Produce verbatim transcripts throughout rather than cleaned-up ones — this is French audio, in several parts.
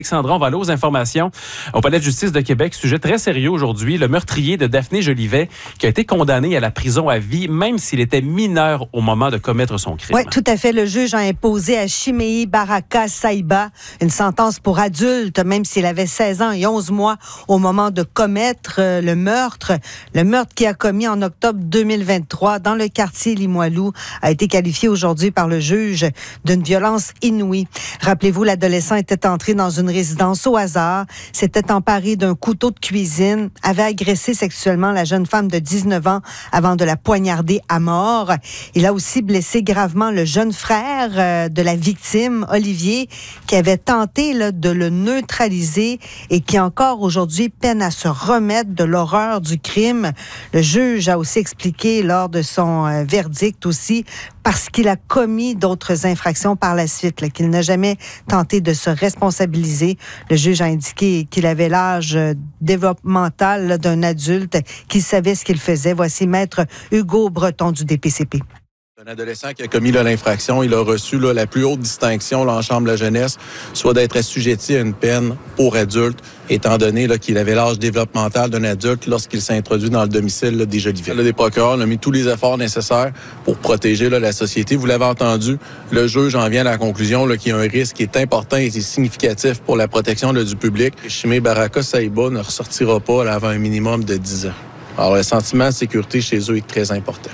Alexandra, on va aller aux informations au Palais de justice de Québec. Sujet très sérieux aujourd'hui. Le meurtrier de Daphné Jolivet qui a été condamné à la prison à vie, même s'il était mineur au moment de commettre son crime. Oui, tout à fait. Le juge a imposé à Chimei Baraka Saïba une sentence pour adulte, même s'il avait seize ans et onze mois au moment de commettre euh, le meurtre. Le meurtre qu'il a commis en octobre deux mille vingt-trois dans le quartier Limoilou a été qualifié aujourd'hui par le juge d'une violence inouïe. Rappelez-vous, l'adolescent était entré dans une résidence au hasard, s'était emparé d'un couteau de cuisine, avait agressé sexuellement la jeune femme de dix-neuf ans avant de la poignarder à mort. Il a aussi blessé gravement le jeune frère euh, de la victime, Olivier, qui avait tenté là, de le neutraliser et qui encore aujourd'hui peine à se remettre de l'horreur du crime. Le juge a aussi expliqué lors de son euh, verdict aussi, parce qu'il a commis d'autres infractions par la suite, là, qu'il n'a jamais tenté de se responsabiliser. Le juge a indiqué qu'il avait l'âge développemental là, d'un adulte, qu'il savait ce qu'il faisait. Voici Maître Hugo Breton du D P C P. Un adolescent qui a commis là, l'infraction, il a reçu là, la plus haute distinction là, en Chambre de la jeunesse, soit d'être assujetti à une peine pour adulte, étant donné là, qu'il avait l'âge développemental d'un adulte lorsqu'il s'est introduit dans le domicile là, des Jolivet. Là, les procureurs ont mis tous les efforts nécessaires pour protéger là, la société. Vous l'avez entendu, le juge en vient à la conclusion là, qu'il y a un risque qui est important et qui est significatif pour la protection là, du public. Chimei Baraka Saïba ne ressortira pas là, avant un minimum de dix ans. Alors, le sentiment de sécurité chez eux est très important.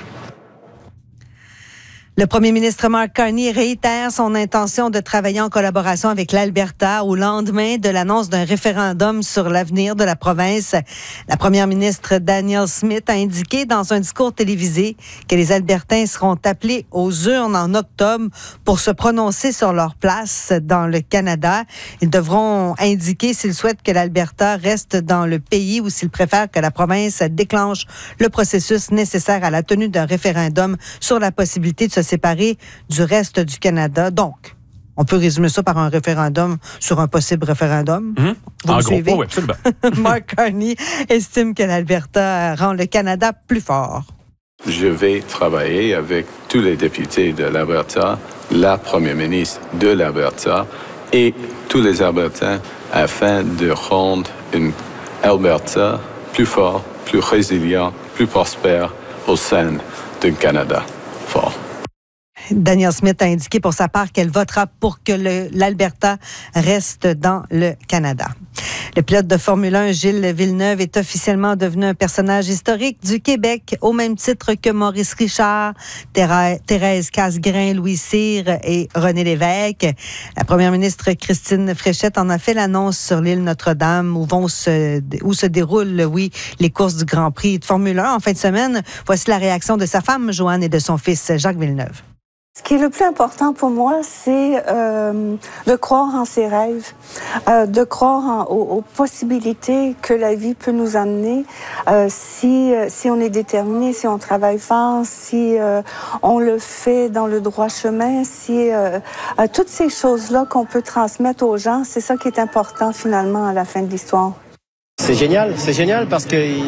Le premier ministre Mark Carney réitère son intention de travailler en collaboration avec l'Alberta au lendemain de l'annonce d'un référendum sur l'avenir de la province. La première ministre Danielle Smith a indiqué dans un discours télévisé que les Albertains seront appelés aux urnes en octobre pour se prononcer sur leur place dans le Canada. Ils devront indiquer s'ils souhaitent que l'Alberta reste dans le pays ou s'ils préfèrent que la province déclenche le processus nécessaire à la tenue d'un référendum sur la possibilité de se séparés du reste du Canada. Donc, on peut résumer ça par un référendum sur un possible référendum. Mmh. Vous en me gros, suivez? oui, absolument. Mark Carney estime que l'Alberta rend le Canada plus fort. Je vais travailler avec tous les députés de l'Alberta, la première ministre de l'Alberta et tous les Albertains afin de rendre une Alberta plus fort, plus résilient, plus prospère au sein d'un Canada fort. Danielle Smith a indiqué pour sa part qu'elle votera pour que le, l'Alberta reste dans le Canada. Le pilote de Formule un, Gilles Villeneuve, est officiellement devenu un personnage historique du Québec, au même titre que Maurice Richard, Thérèse, Thérèse Casgrain, Louis Cyr et René Lévesque. La première ministre Christine Fréchette en a fait l'annonce sur l'île Notre-Dame, où vont se, où se déroulent, oui, les courses du Grand Prix de Formule un en fin de semaine. Voici la réaction de sa femme, Joanne, et de son fils, Jacques Villeneuve. Ce qui est le plus important pour moi, c'est euh, de croire en ses rêves, euh, de croire en, aux, aux possibilités que la vie peut nous amener euh, si, si on est déterminé, si on travaille fort, si euh, on le fait dans le droit chemin, si euh, euh, toutes ces choses-là qu'on peut transmettre aux gens, c'est ça qui est important finalement à la fin de l'histoire. C'est génial, c'est génial parce que il,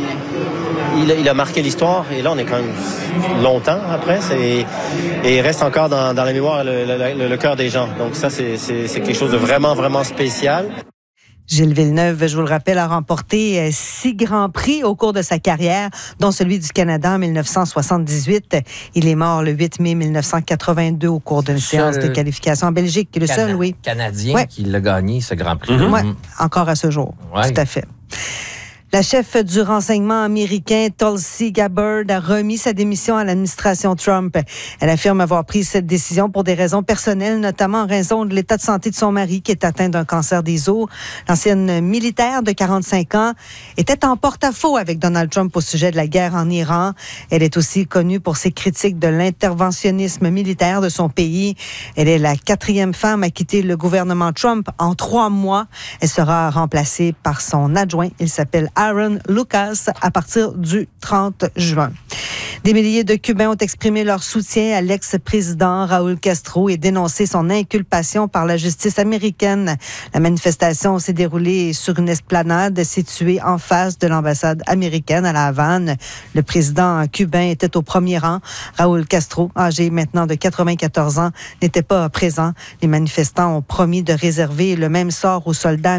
il, il a marqué l'histoire et là on est quand même longtemps après c'est, et il reste encore dans, dans la mémoire le, le, le cœur des gens. Donc ça c'est, c'est, c'est quelque chose de vraiment vraiment spécial. Gilles Villeneuve, je vous le rappelle, a remporté six grands prix au cours de sa carrière, dont celui du Canada en dix-neuf cent soixante-dix-huit. Il est mort le huit mai mille neuf cent quatre-vingt-deux au cours d'une séance de qualification en Belgique. Le Cana- seul, oui. Canadien ouais. qui l'a gagné, ce Grand Prix. Mm-hmm. Oui, encore à ce jour. Ouais. Tout à fait. La chef du renseignement américain, Tulsi Gabbard, a remis sa démission à l'administration Trump. Elle affirme avoir pris cette décision pour des raisons personnelles, notamment en raison de l'état de santé de son mari qui est atteint d'un cancer des os. L'ancienne militaire de quarante-cinq ans était en porte-à-faux avec Donald Trump au sujet de la guerre en Iran. Elle est aussi connue pour ses critiques de l'interventionnisme militaire de son pays. Elle est la quatrième femme à quitter le gouvernement Trump en trois mois. Elle sera remplacée par son adjoint. Il s'appelle Aaron Lucas à partir du trente juin. Des milliers de Cubains ont exprimé leur soutien à l'ex-président Raúl Castro et dénoncé son inculpation par la justice américaine. La manifestation s'est déroulée sur une esplanade située en face de l'ambassade américaine à La Havane. Le président cubain était au premier rang. Raúl Castro, âgé maintenant de quatre-vingt-quatorze ans, n'était pas présent. Les manifestants ont promis de réserver le même sort aux soldats